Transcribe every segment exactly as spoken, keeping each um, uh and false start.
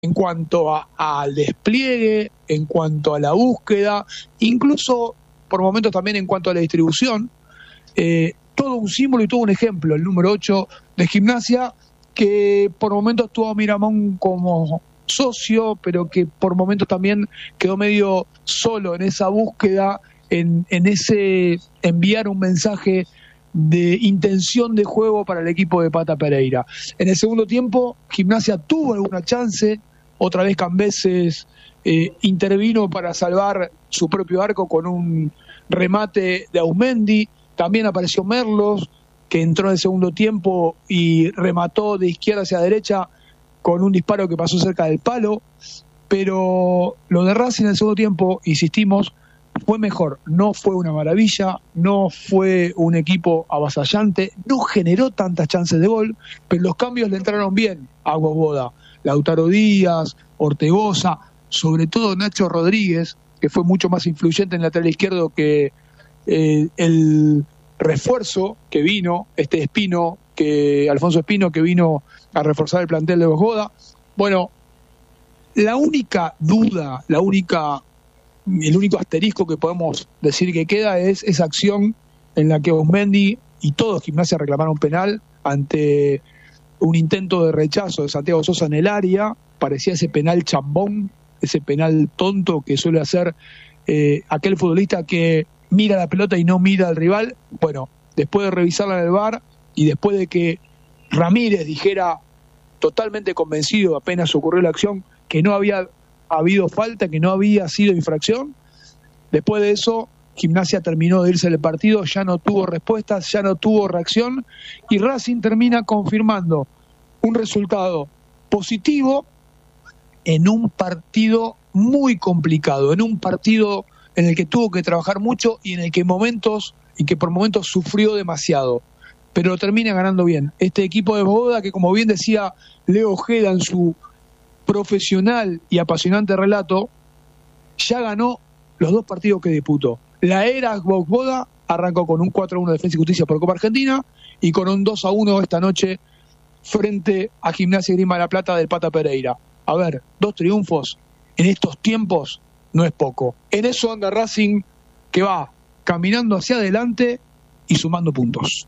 en cuanto a, al despliegue, en cuanto a la búsqueda, incluso por momentos también en cuanto a la distribución. Eh, todo un símbolo y todo un ejemplo, el número ocho de Gimnasia, que por momentos tuvo a Miramón como socio, pero que por momentos también quedó medio solo en esa búsqueda, en, en ese enviar un mensaje de intención de juego para el equipo de Pata Pereira. En el segundo tiempo, Gimnasia tuvo alguna chance, otra vez Cambeses eh, intervino para salvar su propio arco con un remate de Ausmendi, también apareció Merlos, que entró en el segundo tiempo y remató de izquierda hacia derecha con un disparo que pasó cerca del palo, pero lo de Racing en el segundo tiempo, insistimos, fue mejor, no fue una maravilla, no fue un equipo avasallante, no generó tantas chances de gol, pero los cambios le entraron bien a Svoboda. Lautaro Díaz, Ortegoza, sobre todo Nacho Rodríguez, que fue mucho más influyente en el lateral izquierdo que eh, el refuerzo que vino, este Espino, que Alfonso Espino, que vino a reforzar el plantel de Svoboda. Bueno, la única duda, la única, el único asterisco que podemos decir que queda es esa acción en la que Ausmendi y todos Gimnasia reclamaron penal ante un intento de rechazo de Santiago Sosa en el área. Parecía ese penal chambón, ese penal tonto que suele hacer eh, aquel futbolista que mira la pelota y no mira al rival. Bueno, después de revisarla en el V A R y después de que Ramírez dijera totalmente convencido apenas ocurrió la acción que no había habido falta, que no había sido infracción, después de eso Gimnasia terminó de irse del partido, ya no tuvo respuestas, ya no tuvo reacción, y Racing termina confirmando un resultado positivo en un partido muy complicado, en un partido en el que tuvo que trabajar mucho y en el que momentos y que por momentos sufrió demasiado, pero lo termina ganando bien. Este equipo de Svoboda, que como bien decía Leo Ojeda en su profesional y apasionante relato, ya ganó los dos partidos que disputó. La era Svoboda arrancó con un cuatro a uno de Defensa y Justicia por Copa Argentina y con un dos a uno esta noche frente a Gimnasia y Grima de la Plata del Pata Pereira. A ver, dos triunfos en estos tiempos no es poco. En eso anda Racing, que va caminando hacia adelante y sumando puntos.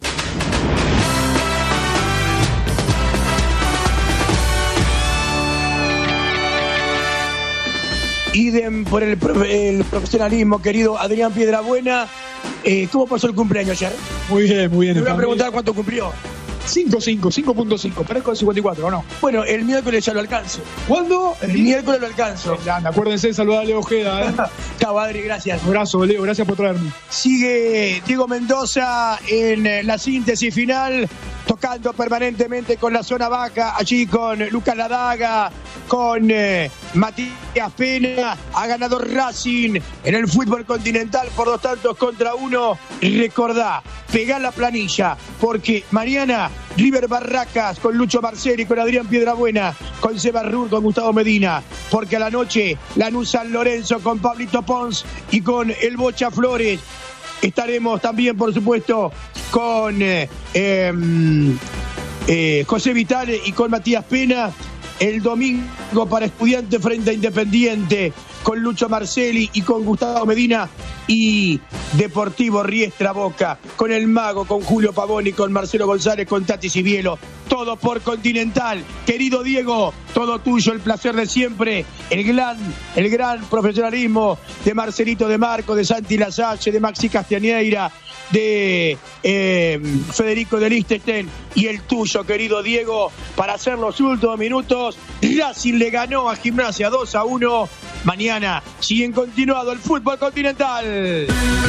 Idem por el, el profesionalismo, querido Adrián Piedrabuena. Eh, ¿Cómo pasó el cumpleaños ayer? Muy bien, muy bien. Te voy a preguntar cuánto cumplió. cinco cinco, cinco punto cinco, parezco de cincuenta y cuatro, ¿o no? Bueno, el miércoles ya lo alcanzo. ¿Cuándo? El, el miércoles lo alcanzo. Ya, acuérdense de saludar a Leo Ojeda, ¿eh? Chao, Adri, gracias. Un abrazo, Leo, gracias por traerme. Sigue Diego Mendoza en la síntesis final, tocando permanentemente con la zona baja, allí con Lucas Ladaga, con eh, Matías Pena. Ha ganado Racing en el fútbol continental por dos tantos contra uno. Recordá, pegá la planilla, porque mañana River Barracas con Lucho Marcelli, con Adrián Piedrabuena, con Seba Rur, con Gustavo Medina, porque a la noche Lanús San Lorenzo con Pablito Pons y con el Bocha Flores. Estaremos también, por supuesto, con eh, eh, eh, José Vitale y con Matías Pena. El domingo para Estudiantes frente a Independiente, con Lucho Marcelli y con Gustavo Medina. Y Deportivo Riestra Boca, con el Mago, con Julio Pavoni, con Marcelo González, con Tati Cibielo. Todo por Continental. Querido Diego, todo tuyo, el placer de siempre. El gran, el gran profesionalismo de Marcelito de Marco, de Santi Lasalle, de Maxi Castañeira, de eh, Federico de Lichtenstein, y el tuyo, querido Diego, para hacer los últimos minutos. Racing le ganó a Gimnasia dos a uno. Mañana siguen continuado el fútbol continental.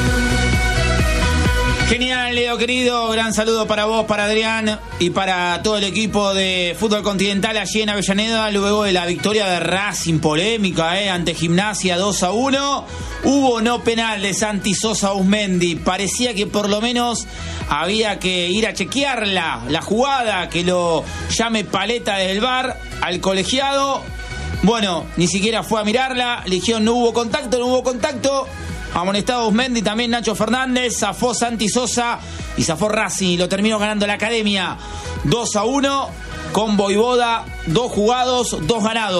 Genial, Leo, querido. Gran saludo para vos, para Adrián y para todo el equipo de Fútbol Continental allí en Avellaneda, luego de la victoria de Racing, polémica, eh, ante Gimnasia dos a uno. Hubo no penal de Santi Sosa Ausmendi. Parecía que por lo menos había que ir a chequearla, la jugada, que lo llame Paleta desde el V A R al colegiado. Bueno, ni siquiera fue a mirarla. Le dijeron no hubo contacto, no hubo contacto. Amonestado Ausmendi, también Nacho Fernández, zafó Santi Sosa y zafó Racing y lo terminó ganando la Academia dos a uno. con Voivoda, dos jugados, dos ganados.